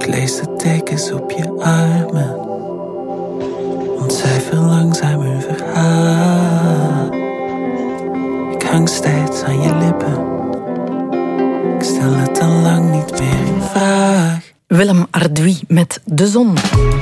Ik lees de tekens op je armen, ontcijfer langzaam hun verhaal. Ik hang steeds aan je lippen, ik stel het al lang niet meer in vraag. Willem Arduy met De Zon.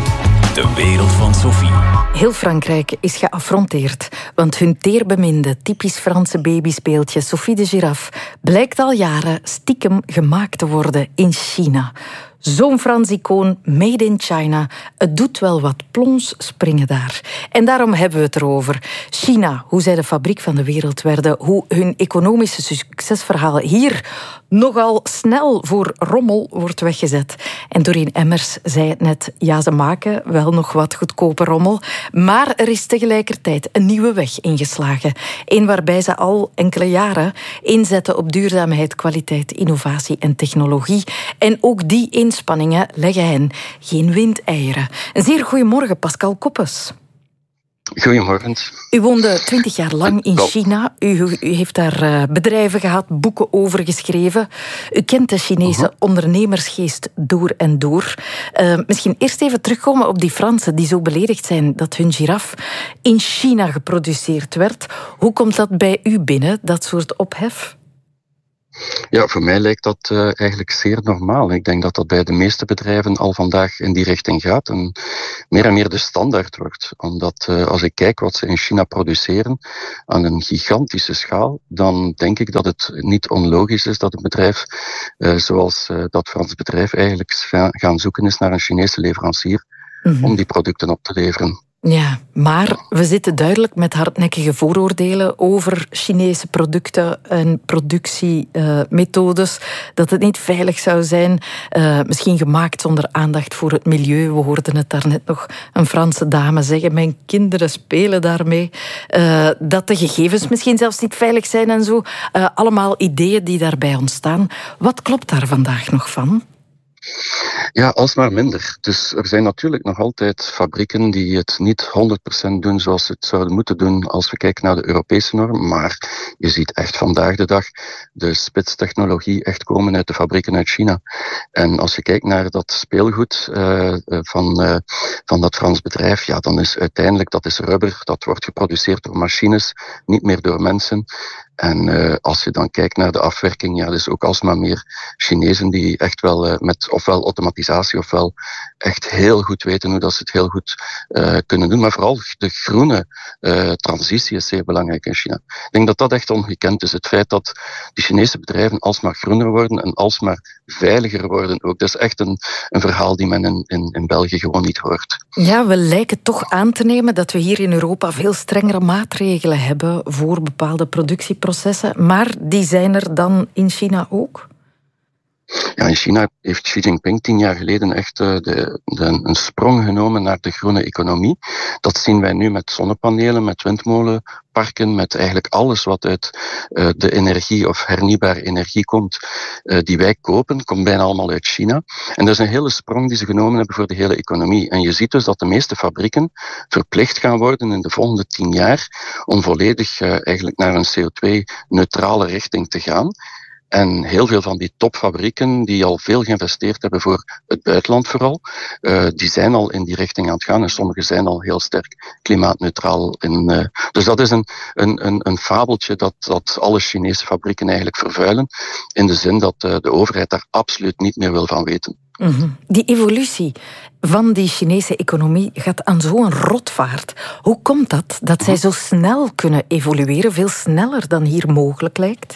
De wereld van Sophie. Heel Frankrijk is geaffronteerd, want hun teerbeminde, typisch Franse babyspeeltje Sophie de giraffe blijkt al jaren stiekem gemaakt te worden in China. Zo'n Frans icoon, made in China. Het doet wel wat plons springen daar. En daarom hebben we het erover. China, hoe zij de fabriek van de wereld werden, hoe hun economische succesverhaal hier nogal snel voor rommel wordt weggezet. En Doreen Emmers zei het net, ja, ze maken wel nog wat goedkope rommel, maar er is tegelijkertijd een nieuwe weg ingeslagen. Een waarbij ze al enkele jaren inzetten op duurzaamheid, kwaliteit, innovatie en technologie. En ook die inspanningen leggen hen geen windeieren. Een zeer goedemorgen, Pascal Koppes. Goedemorgen. U woonde 20 jaar lang in China. U heeft daar bedrijven gehad, boeken over geschreven. U kent de Chinese ondernemersgeest door en door. Misschien eerst even terugkomen op die Fransen die zo beledigd zijn dat hun giraf in China geproduceerd werd. Hoe komt dat bij u binnen, dat soort ophef? Ja, voor mij lijkt dat eigenlijk zeer normaal. Ik denk dat dat bij de meeste bedrijven al vandaag in die richting gaat en meer de standaard wordt. Omdat als ik kijk wat ze in China produceren aan een gigantische schaal, dan denk ik dat het niet onlogisch is dat een bedrijf zoals dat Frans bedrijf eigenlijk gaan zoeken is naar een Chinese leverancier om die producten op te leveren. Ja, maar we zitten duidelijk met hardnekkige vooroordelen over Chinese producten en productiemethodes. Dat het niet veilig zou zijn. Misschien gemaakt zonder aandacht voor het milieu. We hoorden het daarnet nog een Franse dame zeggen. Mijn kinderen spelen daarmee. Dat de gegevens misschien zelfs niet veilig zijn en zo. Allemaal ideeën die daarbij ontstaan. Wat klopt daar vandaag nog van? Ja, alsmaar minder. Dus er zijn natuurlijk nog altijd fabrieken die het niet 100% doen zoals ze het zouden moeten doen als we kijken naar de Europese norm. Maar je ziet echt vandaag de dag de spitstechnologie echt komen uit de fabrieken uit China. En als je kijkt naar dat speelgoed van dat Frans bedrijf, ja, dan is uiteindelijk, dat is rubber, dat wordt geproduceerd door machines, niet meer door mensen. En als je dan kijkt naar de afwerking, ja, dus ook alsmaar meer Chinezen die echt wel met ofwel automatisatie ofwel echt heel goed weten hoe dat ze het heel goed kunnen doen. Maar vooral de groene transitie is zeer belangrijk in China. Ik denk dat dat echt ongekend is. Het feit dat die Chinese bedrijven alsmaar groener worden en alsmaar veiliger worden ook. Dat is echt een verhaal die men in België gewoon niet hoort. Ja, we lijken toch aan te nemen dat we hier in Europa veel strengere maatregelen hebben voor bepaalde productieprocessen. Maar die zijn er dan in China ook? Ja, in China heeft Xi Jinping 10 jaar geleden echt een sprong genomen naar de groene economie. Dat zien wij nu met zonnepanelen, met windmolenparken, met eigenlijk alles wat uit de energie of hernieuwbare energie komt, die wij kopen, komt bijna allemaal uit China. En dat is een hele sprong die ze genomen hebben voor de hele economie. En je ziet dus dat de meeste fabrieken verplicht gaan worden in de volgende 10 jaar om volledig eigenlijk naar een CO2-neutrale richting te gaan. En heel veel van die topfabrieken die al veel geïnvesteerd hebben voor het buitenland vooral, die zijn al in die richting aan het gaan en sommige zijn al heel sterk klimaatneutraal. Dus dat is een fabeltje dat alle Chinese fabrieken eigenlijk vervuilen, in de zin dat de overheid daar absoluut niet meer wil van weten. Die evolutie van die Chinese economie gaat aan zo'n rotvaart. Hoe komt dat zij zo snel kunnen evolueren, veel sneller dan hier mogelijk lijkt?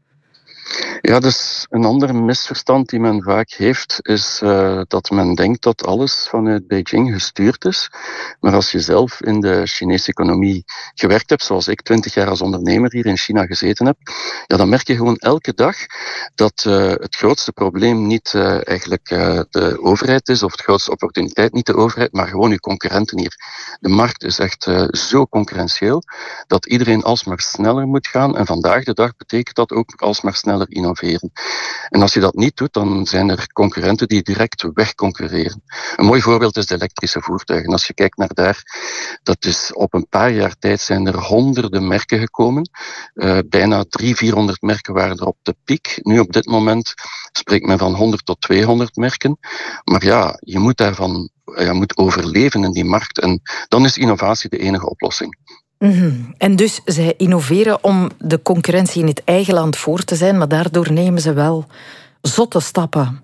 Ja, dus een ander misverstand die men vaak heeft, is dat men denkt dat alles vanuit Beijing gestuurd is. Maar als je zelf in de Chinese economie gewerkt hebt, zoals ik 20 jaar als ondernemer hier in China gezeten heb, ja, dan merk je gewoon elke dag dat het grootste probleem niet eigenlijk de overheid is, of de grootste opportuniteit niet de overheid, maar gewoon je concurrenten hier. De markt is echt zo concurrentieel dat iedereen alsmaar sneller moet gaan. En vandaag de dag betekent dat ook alsmaar sneller sneller innoveren. En als je dat niet doet, dan zijn er concurrenten die direct wegconcurreren. Een mooi voorbeeld is de elektrische voertuigen. Als je kijkt naar daar, dat is op een paar jaar tijd zijn er honderden merken gekomen. Bijna 300-400 merken waren er op de piek. Nu op dit moment spreekt men van 100 tot 200 merken. Maar ja, je moet overleven in die markt. En dan is innovatie de enige oplossing. Mm-hmm. En dus zij innoveren om de concurrentie in het eigen land voor te zijn, maar daardoor nemen ze wel zotte stappen.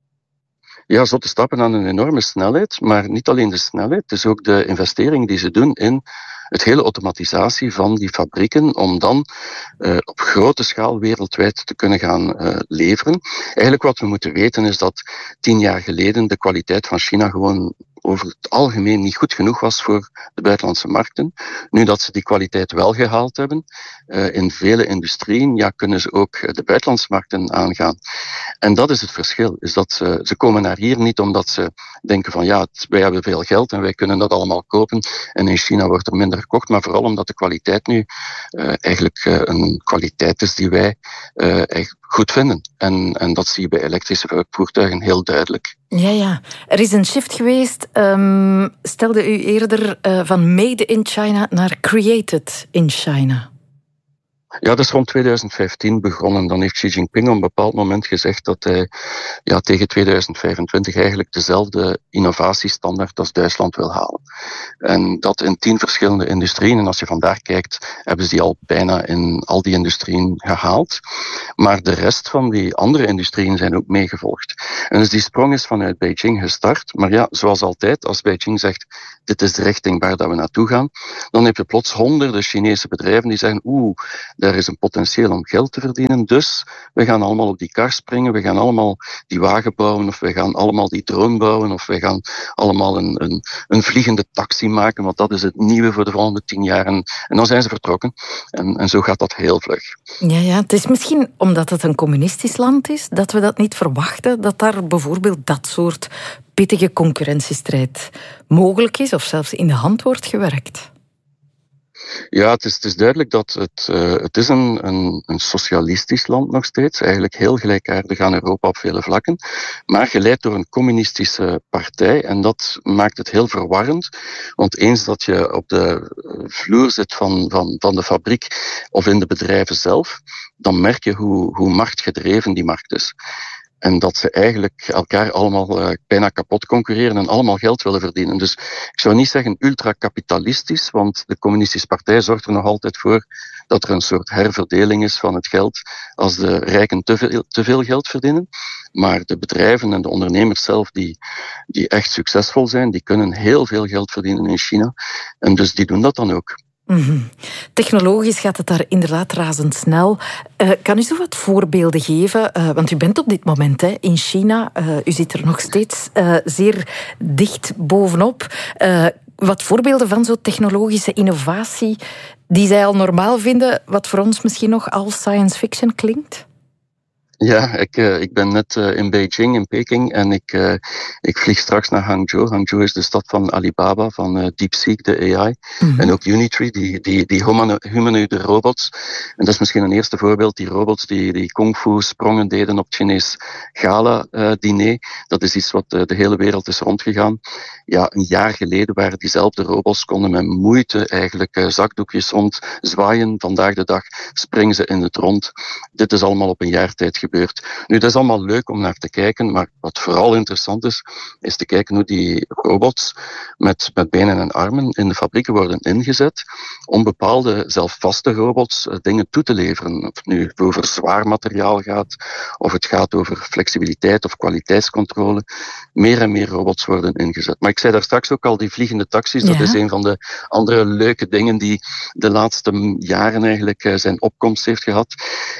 Ja, zotte stappen aan een enorme snelheid, maar niet alleen de snelheid, het is ook de investering die ze doen in het hele automatisatie van die fabrieken, om dan op grote schaal wereldwijd te kunnen gaan leveren. Eigenlijk wat we moeten weten is dat 10 jaar geleden de kwaliteit van China gewoon over het algemeen niet goed genoeg was voor de buitenlandse markten. Nu dat ze die kwaliteit wel gehaald hebben, in vele industrieën, kunnen ze ook de buitenlandse markten aangaan. En dat is het verschil, is dat ze komen naar hier niet omdat ze denken van wij hebben veel geld en wij kunnen dat allemaal kopen en in China wordt er minder gekocht, maar vooral omdat de kwaliteit nu eigenlijk een kwaliteit is die wij echt goed vinden. En dat zie je bij elektrische voertuigen heel duidelijk. Ja. Er is een shift geweest, stelde u eerder, van made in China naar created in China. Ja, dat is rond 2015 begonnen. Dan heeft Xi Jinping op een bepaald moment gezegd dat hij tegen 2025 eigenlijk dezelfde innovatiestandaard als Duitsland wil halen. En dat in 10 verschillende industrieën. En als je vandaar kijkt, hebben ze die al bijna in al die industrieën gehaald. Maar de rest van die andere industrieën zijn ook meegevolgd. En dus die sprong is vanuit Beijing gestart. Maar ja, zoals altijd, als Beijing zegt, dit is de richting waar dat we naartoe gaan, dan heb je plots honderden Chinese bedrijven die zeggen, daar is een potentieel om geld te verdienen, dus we gaan allemaal op die kar springen, we gaan allemaal die wagen bouwen, of we gaan allemaal die drone bouwen, of we gaan allemaal een vliegende taxi maken, want dat is het nieuwe voor de volgende 10 jaar. En dan zijn ze vertrokken. En zo gaat dat heel vlug. Ja, het is misschien omdat het een communistisch land is, dat we dat niet verwachten, dat daar bijvoorbeeld dat soort pittige concurrentiestrijd mogelijk is, of zelfs in de hand wordt gewerkt. Ja, het is duidelijk dat het is een socialistisch land nog steeds. Eigenlijk heel gelijkaardig aan Europa op vele vlakken. Maar geleid door een communistische partij. En dat maakt het heel verwarrend. Want eens dat je op de vloer zit van de fabriek of in de bedrijven zelf, dan merk je hoe machtgedreven die markt is. En dat ze eigenlijk elkaar allemaal bijna kapot concurreren en allemaal geld willen verdienen. Dus ik zou niet zeggen ultra-kapitalistisch, want de communistische partij zorgt er nog altijd voor dat er een soort herverdeling is van het geld als de rijken te veel geld verdienen. Maar de bedrijven en de ondernemers zelf die echt succesvol zijn, die kunnen heel veel geld verdienen in China. En dus die doen dat dan ook. Mm-hmm. Technologisch gaat het daar inderdaad razendsnel. Kan u zo wat voorbeelden geven? Want u bent op dit moment in China. U zit er nog steeds zeer dicht bovenop. Wat voorbeelden van zo'n technologische innovatie die zij al normaal vinden, wat voor ons misschien nog als science fiction klinkt? Ja, ik ben net in Beijing, in Peking, en ik vlieg straks naar Hangzhou. Hangzhou is de stad van Alibaba, van DeepSeek, de AI. Mm-hmm. En ook Unitree, die humanoïde robots. En dat is misschien een eerste voorbeeld, die robots die kung fu sprongen deden op het Chinees gala-diner. Dat is iets wat de hele wereld is rondgegaan. Ja, een jaar geleden waren diezelfde robots, konden met moeite eigenlijk zakdoekjes ontzwaaien. Vandaag de dag springen ze in het rond. Dit is allemaal op een jaar tijd gebeurd. Nu, dat is allemaal leuk om naar te kijken, maar wat vooral interessant is te kijken hoe die robots met benen en armen in de fabrieken worden ingezet om bepaalde zelfvaste robots dingen toe te leveren. Of het nu over zwaar materiaal gaat, of het gaat over flexibiliteit of kwaliteitscontrole. Meer en meer robots worden ingezet. Maar ik zei daar straks ook al, die vliegende taxis, dat is een van de andere leuke dingen die de laatste jaren eigenlijk zijn opkomst heeft gehad.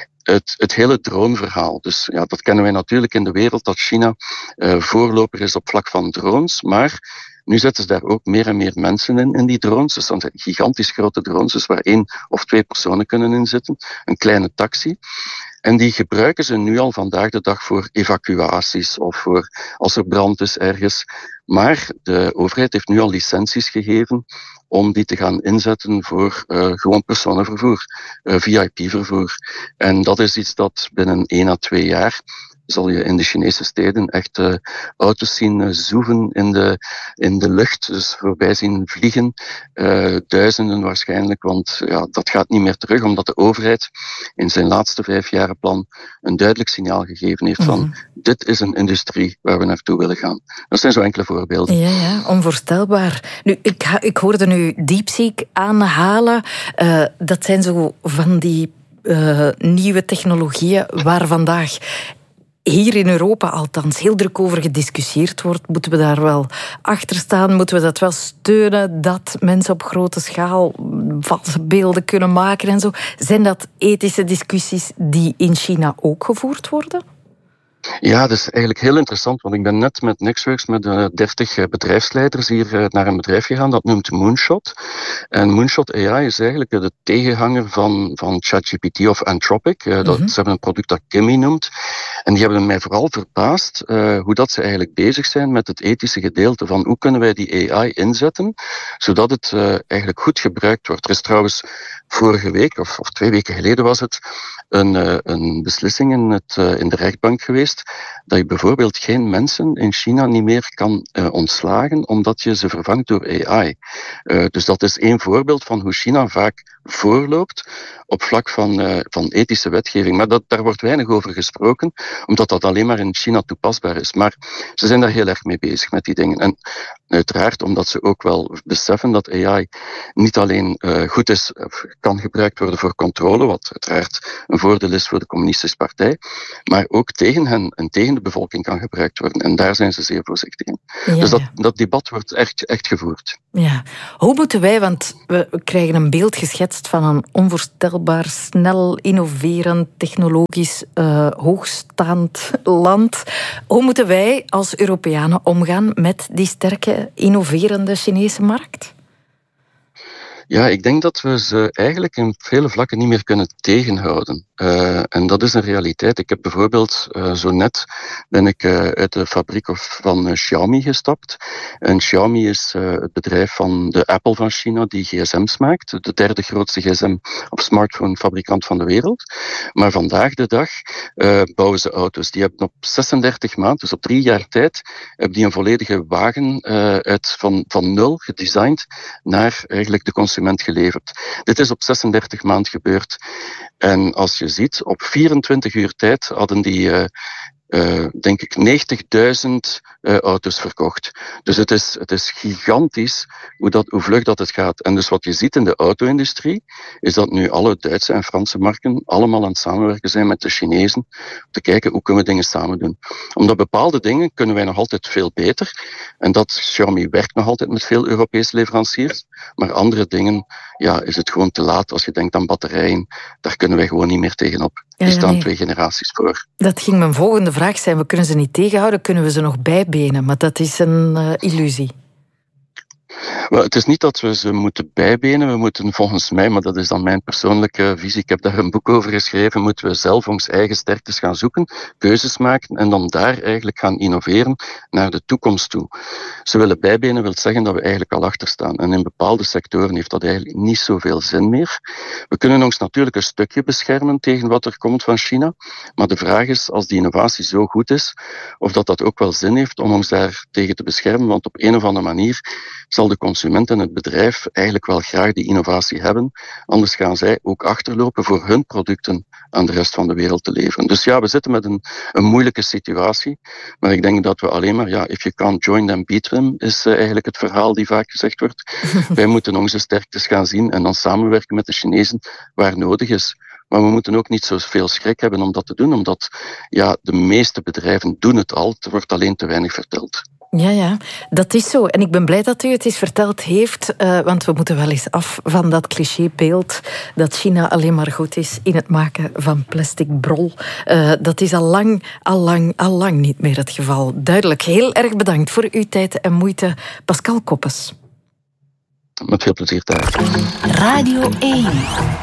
Het hele droneverhaal. Dus ja, dat kennen wij natuurlijk in de wereld, dat China voorloper is op vlak van drones, maar nu zetten ze daar ook meer en meer mensen in die drones. Dus dat zijn gigantisch grote drones, dus waar 1 of 2 personen kunnen in zitten. Een kleine taxi. En die gebruiken ze nu al vandaag de dag voor evacuaties of voor als er brand is ergens. Maar de overheid heeft nu al licenties gegeven om die te gaan inzetten voor gewoon personenvervoer, VIP-vervoer. En dat is iets dat binnen 1 à 2 jaar zal je in de Chinese steden echt auto's zien zoeven in de lucht, dus voorbij zien vliegen, duizenden waarschijnlijk, want ja, dat gaat niet meer terug, omdat de overheid in zijn laatste 5-jarenplan een duidelijk signaal gegeven heeft van dit is een industrie waar we naartoe willen gaan. Dat zijn zo enkele voorbeelden. Ja, onvoorstelbaar. Nu, ik hoorde nu DeepSeek aanhalen. Dat zijn zo van die nieuwe technologieën waar vandaag hier in Europa althans heel druk over gediscussieerd wordt. Moeten we daar wel achter staan? Moeten we dat wel steunen? Dat mensen op grote schaal valse beelden kunnen maken en zo. Zijn dat ethische discussies die in China ook gevoerd worden? Ja, dat is eigenlijk heel interessant, want ik ben net met Nextworks met 30 bedrijfsleiders hier naar een bedrijf gegaan, dat noemt Moonshot. En Moonshot AI is eigenlijk de tegenhanger van ChatGPT of Anthropic. Ze hebben een product dat Kimi noemt. En die hebben mij vooral verbaasd hoe dat ze eigenlijk bezig zijn met het ethische gedeelte van hoe kunnen wij die AI inzetten, zodat het eigenlijk goed gebruikt wordt. Er is trouwens vorige week, of 2 weken geleden was het, een beslissing in de rechtbank geweest dat je bijvoorbeeld geen mensen in China niet meer kan ontslagen omdat je ze vervangt door AI. Dus dat is 1 voorbeeld van hoe China vaak voorloopt op vlak van ethische wetgeving. Maar daar wordt weinig over gesproken, omdat dat alleen maar in China toepasbaar is. Maar ze zijn daar heel erg mee bezig met die dingen. En uiteraard omdat ze ook wel beseffen dat AI niet alleen goed is, kan gebruikt worden voor controle, wat uiteraard een voordeel is voor de Communistische Partij, maar ook tegen hen en tegen de bevolking kan gebruikt worden. En daar zijn ze zeer voorzichtig in. Ja, dus dat debat wordt echt gevoerd. Ja. Hoe moeten wij, want we krijgen een beeld geschetst van een onvoorstelbaar, snel, innoverend, technologisch, hoogstaand land. Hoe moeten wij als Europeanen omgaan met die sterke, innoverende Chinese markt? Ja, ik denk dat we ze eigenlijk in vele vlakken niet meer kunnen tegenhouden. En dat is een realiteit. Ik heb bijvoorbeeld, zo net ben ik uit de fabriek van Xiaomi gestapt. En Xiaomi is het bedrijf van de Apple van China die gsm's maakt. De 3e grootste gsm of smartphone fabrikant van de wereld. Maar vandaag de dag bouwen ze auto's. Die hebben op 36 maanden, dus op 3 jaar tijd, hebben die een volledige wagen van 0 gedesigned naar eigenlijk de consument geleverd. Dit is op 36 maanden gebeurd. En als je ziet, op 24 uur tijd hadden die, denk ik, 90.000 auto's verkocht. Dus het is gigantisch hoe vlug dat het gaat. En dus wat je ziet in de auto-industrie, is dat nu alle Duitse en Franse marken allemaal aan het samenwerken zijn met de Chinezen, om te kijken hoe kunnen we dingen samen doen. Omdat bepaalde dingen kunnen wij nog altijd veel beter. En dat Xiaomi werkt nog altijd met veel Europese leveranciers. Maar andere dingen, ja, is het gewoon te laat. Als je denkt aan batterijen, daar kunnen wij gewoon niet meer tegenop. Die staan 2 generaties voor. Dat ging mijn volgende vraag zijn. We kunnen ze niet tegenhouden, kunnen we ze nog bijbenen? Maar dat is een illusie. Wel, het is niet dat we ze moeten bijbenen. We moeten volgens mij, maar dat is dan mijn persoonlijke visie, ik heb daar een boek over geschreven, moeten we zelf ons eigen sterktes gaan zoeken, keuzes maken en dan daar eigenlijk gaan innoveren naar de toekomst toe. Ze willen bijbenen wil zeggen dat we eigenlijk al achter staan. En in bepaalde sectoren heeft dat eigenlijk niet zoveel zin meer. We kunnen ons natuurlijk een stukje beschermen tegen wat er komt van China. Maar de vraag is, als die innovatie zo goed is, of dat ook wel zin heeft om ons daar tegen te beschermen. Want op een of andere manier zal de consument en het bedrijf eigenlijk wel graag die innovatie hebben. Anders gaan zij ook achterlopen voor hun producten aan de rest van de wereld te leveren. Dus ja, we zitten met een moeilijke situatie. Maar ik denk dat we alleen maar, ja, if you can't join them, beat them, is eigenlijk het verhaal die vaak gezegd wordt. Wij moeten onze sterktes gaan zien en dan samenwerken met de Chinezen waar nodig is. Maar we moeten ook niet zoveel schrik hebben om dat te doen, omdat ja, de meeste bedrijven doen het al. Er wordt alleen te weinig verteld. Ja, dat is zo. En ik ben blij dat u het eens verteld heeft, want we moeten wel eens af van dat clichébeeld dat China alleen maar goed is in het maken van plastic brol. Dat is al lang niet meer het geval. Duidelijk. Heel erg bedankt voor uw tijd en moeite, Pascal Koppes. Met veel plezier daar. Radio 1.